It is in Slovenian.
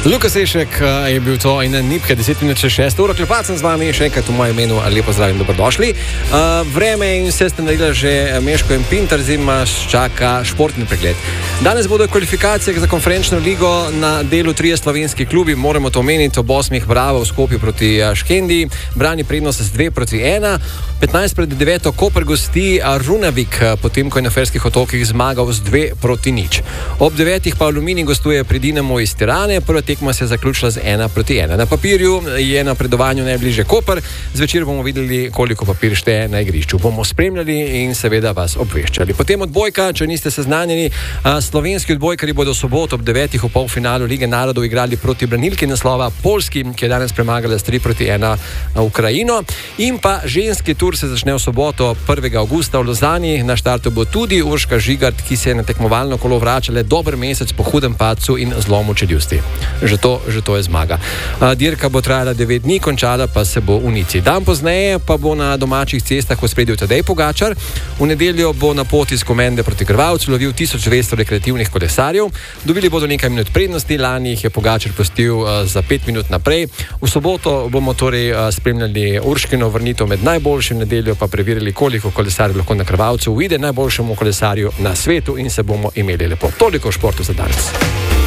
Luka Sešek je bil to in Nipke 10 minut še 6 ur. Klepacem z vami, še enkrat v mojem imenu, lepo zdrav in dobrodošli. Vreme in vse ste naredili že Meško in Pintar, zima čaka športni pregled. Danes bodo kvalifikacije za konferenčno ligo na delu 3 slovenski klubi, moramo to omeniti, ob 8 Bravo v Skopju proti Škendi, brani prednost z 2-1, 15 pred 9 Koper gosti Runavik, potem ko je na Ferskih otokih zmagal z 2-0. Ob 9 pa Aluminij gostuje pri Dinamo iz Tirane, prva tekma se je zaključila z 1-1. Na papirju je na predovanju najbližje Koper, zvečer bomo videli, koliko papir šteje na igrišču. Bomo spremljali in seveda vas obveščali. Potem odbojka, če niste seznanjeni, slovenski odbojkari bodo v soboto ob 9 v polfinalu Lige narodov igrali proti branilki naslova Poljski, ki je danes premagala s 3-1 Ukrajino. In pa ženski tur se začne v soboto 1. avgusta v Lozani. Na štartu bo tudi Urška Žigart, ki se je na tekmovalno kolo vračala dober mesec po hudem padcu in zlomu čeljusti. Že to je zmaga. Dirka bo trajala 9 dni, končala pa se bo v Nici. Dan pozneje pa bo na domačih cestah v ospredju Tadej Pogačar. V nedeljo bo na poti iz Komende proti Krvavcu lovil 1200 rekreativnih kolesarjev. Dobili bodo nekaj minut prednosti, lani jih je Pogačar pustil za 5 minut naprej. V soboto bomo torej spremljali Urškino vrnitev med najboljšim, nedeljo pa preverili, koliko kolesarjev lahko na Krvavcu uide najboljšemu kolesarju na svetu in se bomo imeli lepo. Toliko o športu za danes.